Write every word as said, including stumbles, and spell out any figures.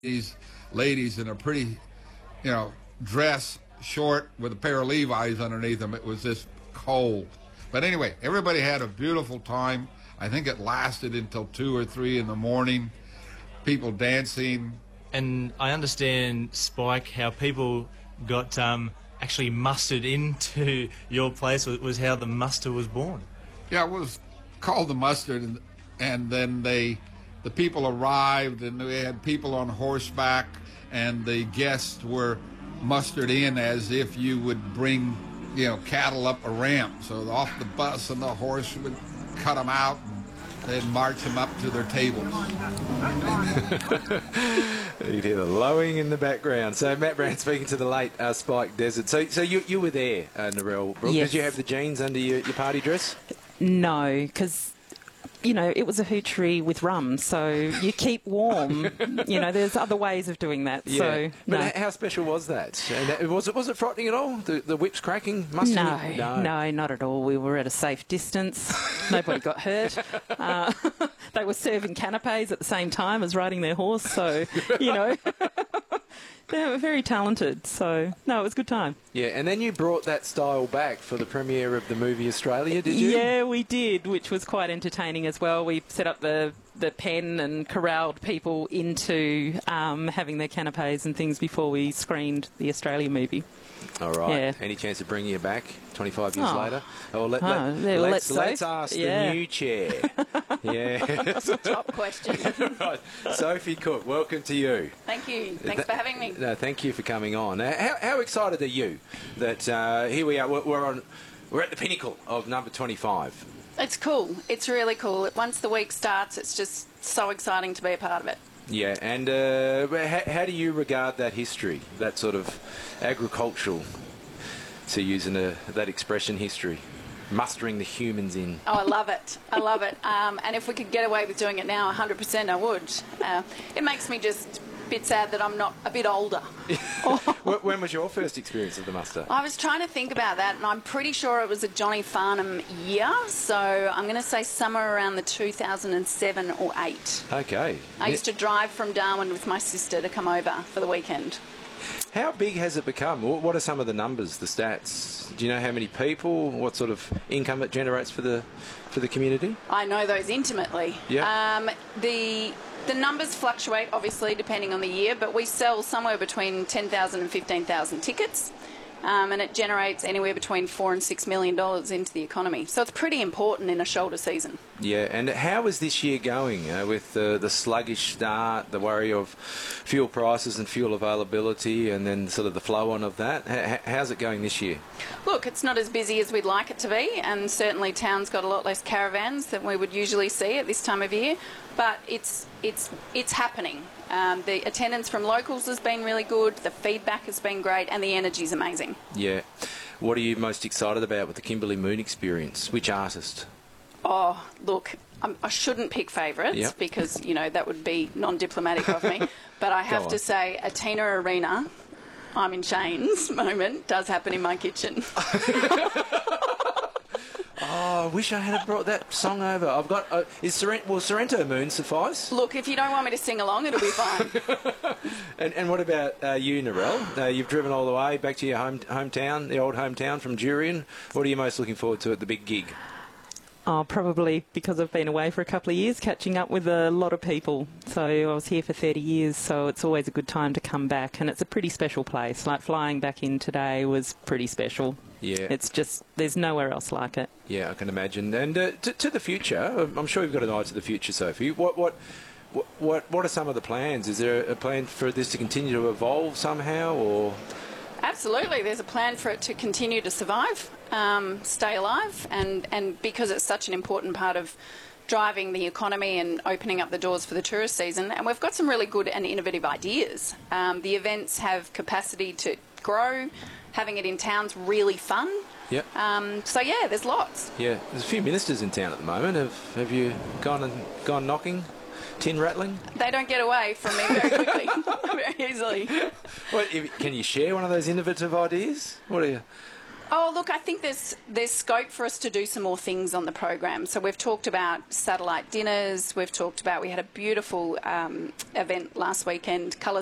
these ladies in a pretty, you know, dress, short, with a pair of Levi's underneath them. It was just cold. But anyway, everybody had a beautiful time. I think it lasted until two or three in the morning. People dancing. And I understand, Spike, how people got um, actually mustered into your place was how the muster was born. Yeah, it was called the mustard, and, and then they, the people arrived, and we had people on horseback, and the guests were mustered in as if you would bring, you know, cattle up a ramp. So off the bus, and the horse would cut them out, and they'd march them up to their tables. You'd hear the lowing in the background. So Matt Brand speaking to the late uh, Spike Desert. So, so you you were there, uh, Narelle Brooke. Yes. Did you have the jeans under your, your party dress? No, because, you know, it was a hoochery with rum, so you keep warm. You know, there's other ways of doing that. Yeah. So, but no. h- how special was that? And that- was it was it frightening at all? The, the whips cracking? Must No, have, no, no, not at all. We were at a safe distance. Nobody got hurt. Uh, they were serving canapes at the same time as riding their horse, so, you know, they were very talented. So, no, it was a good time. Yeah, and then you brought that style back for the premiere of the movie Australia, did you? Yeah, we did, which was quite entertaining as well. We set up the the pen and corralled people into um, having their canapes and things before we screened the Australia movie. All right. Yeah. Any chance of bringing you back twenty-five years Oh. later? Oh, let, Oh, let, yeah, well, let's, let's let's so. ask Yeah. the new chair. Yeah. That's a top question. Right. Sophie Cook, welcome to you. Thank you. Thanks for having me. No, thank you for coming on. Uh, How, how excited are you that uh, here we are? We're, we're on. We're at the pinnacle of number twenty-five. It's cool. It's really cool. Once the week starts, it's just so exciting to be a part of it. Yeah, and uh, how, how do you regard that history, that sort of agricultural, to using a, that expression, history, mustering the humans in? Oh, I love it. I love it. Um, and if we could get away with doing it now, one hundred percent I would. Uh, it makes me just a bit sad that I'm not a bit older. Wh- When was your first experience of the muster? I was trying to think about that, and I'm pretty sure it was a Johnny Farnham year, so I'm going to say somewhere around the two thousand seven or eight. Okay. I used to drive from Darwin with my sister to come over for the weekend. How big has it become? Wh- What are some of the numbers, the stats? Do you know how many people, what sort of income it generates for the for the community? I know those intimately. Yeah. Um, the the numbers fluctuate, obviously, depending on the year, but we sell somewhere between ten thousand and fifteen thousand tickets, um, and it generates anywhere between four and six million dollars into the economy. So it's pretty important in a shoulder season. Yeah, and how is this year going uh, with uh, the sluggish start, the worry of fuel prices and fuel availability, and then sort of the flow on of that? H- how's it going this year? Look, it's not as busy as we'd like it to be, and certainly town's got a lot less caravans than we would usually see at this time of year, but it's it's it's happening. Um, the attendance from locals has been really good, the feedback has been great, and the energy's amazing. Yeah. What are you most excited about with the Kimberley Moon experience? Which artist? Oh, look, I'm, I shouldn't pick favourites Yep. because, you know, that would be non-diplomatic of me, but I have on. to say Atina Arena, I'm in chains moment, does happen in my kitchen. Oh, I wish I had brought that song over. I've got. Uh, is Sorrento, will Sorrento Moon suffice? Look, if you don't want me to sing along, it'll be fine. And, and what about uh, you, Narelle? Uh, you've driven all the way back to your home hometown, the old hometown from Jurien. What are you most looking forward to at the big gig? Oh, probably because I've been away for a couple of years, catching up with a lot of people. So I was here for thirty years, so it's always a good time to come back. And it's a pretty special place. Like flying back in today was pretty special. Yeah. It's just, there's nowhere else like it. Yeah, I can imagine. And uh, to, to the future, I'm sure you've got an eye to the future, Sophie. What what what what what are some of the plans? Is there a plan for this to continue to evolve somehow, or? Absolutely, there's a plan for it to continue to survive, um, stay alive, and, and because it's such an important part of driving the economy and opening up the doors for the tourist season. And we've got some really good and innovative ideas. Um, the events have capacity to grow. Having it in town's really fun. Yep. Um, so yeah, there's lots. Yeah, there's a few ministers in town at the moment. Have Have you gone and gone knocking, tin rattling? They don't get away from me very quickly, very easily. What, if, can you share one of those innovative ideas? What are you? Oh, look, I think there's there's scope for us to do some more things on the program. So we've talked about satellite dinners. We've talked about, we had a beautiful um, event last weekend, Colours